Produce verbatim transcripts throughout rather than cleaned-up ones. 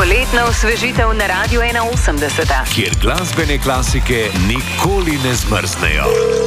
Poletna osvežitev na Radiu ena osemdeset, kjer glasbene klasike nikoli ne zmrznejo.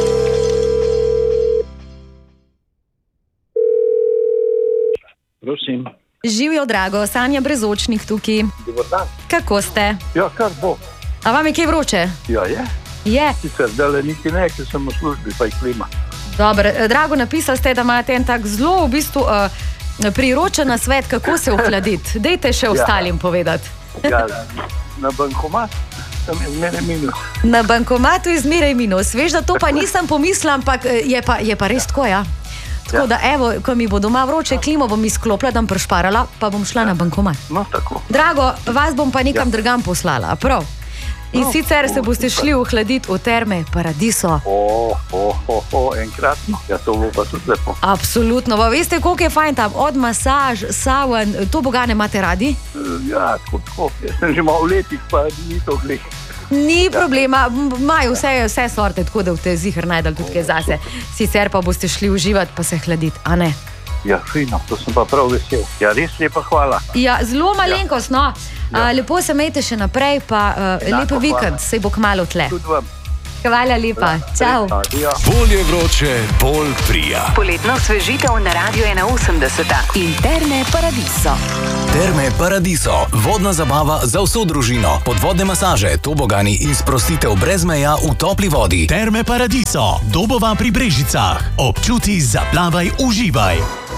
Prosim. Živijo, drago, Sanja Brezočnik tukaj. Dobar dan. Kako ste? Ja, kar bo. A vam je kaj vroče? Ja, je. Je. Sicer, dale niti ne, ker sem v službi, pa je klima. Dobro, drago, napisali ste, da imate en tak zelo v bistvu uh, priročen nasvet, kako se ohladiti. Dejte še ostalim ja. povedati. Ja, na bankomat tam je zmeraj minus. Na bankomatu je zmeraj minus. Veš, da to pa nisem pomislila, ampak je pa, je pa res tako, ja. Tako ja. da, evo, ko mi bo doma vroče, klimo bom izklopila, da bom prešparala, pa bom šla ja. na bankomat. No, tako. Drago, vas bom pa nekam ja. drugam poslala, prav? In no, sicer se boste šli ohladiti v Terme Paradiso. O, o, o, o, enkratno. Ja, to bo pa tudi lepo. Absolutno. Pa veste, koliko je fajn tam? Od masaž, saun, to bogane imate radi? Ja, tako, tako. Jaz sem že malo v letih, pa ni to glih. Ni problema, imajo vse, vse sorte, tako da v te zihar najdel tudi kaj zase. Sicer pa boste šli uživati, pa se hladiti, a ne? Ja, fino, to sem pa prav vesel. Ja, res lepa hvala. Ja, zelo malenkost, no. Ja. Lepo se imejte še naprej, pa uh, lepo vikend, sej bo kmalu tle. Tudi vam. Hvala lepa, čau. Bolje vroče, bolj prija. Poletna osvežitev na Radiu ena osemdeset in Terme Paradiso. Terme Paradiso, vodna zabava za vso družino, podvodne masaže, tobogani in sprostitev brez meja v topli vodi. Terme Paradiso, Dobova pri Brežicah. Občuti, zaplavaj, uživaj.